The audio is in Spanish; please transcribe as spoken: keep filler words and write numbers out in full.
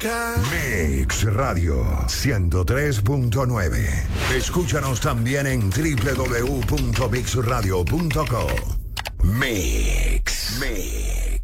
acá. Mix Radio ciento tres punto nueve. Escúchanos también en doble u doble u doble u punto mix radio punto co. Mix. Mix.